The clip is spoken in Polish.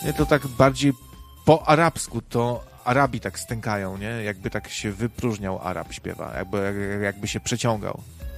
Nie, to tak bardziej po arabsku, to Arabi tak stękają, nie? Jakby tak się wypróżniał Arab śpiewa, jakby się przeciągał.